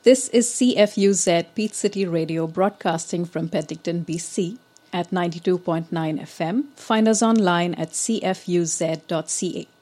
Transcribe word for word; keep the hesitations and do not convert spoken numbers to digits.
This is C F U Z Peach City Radio broadcasting from Penticton, B C at ninety-two point nine F M. Find us online at c f u z dot c a.